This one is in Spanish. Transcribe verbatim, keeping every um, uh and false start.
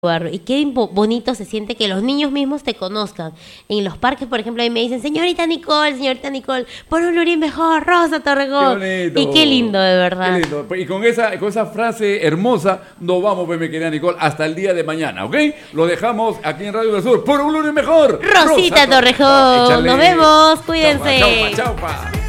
Y qué bo- bonito se siente que los niños mismos te conozcan. En los parques, por ejemplo, a mí me dicen, señorita Nicole, señorita Nicole, por un lurín mejor, Rosa Torregón. Qué bonito. Y qué lindo, de verdad. Qué lindo. Y con esa, con esa frase hermosa, nos vamos, pues, mi querida Nicole, hasta el día de mañana, ¿ok? Lo dejamos aquí en Radio del Sur. Por un lunes mejor. Rosita Rosa Torrejón. Échale. Nos vemos, cuídense. Chaupa, chaupa, chaupa.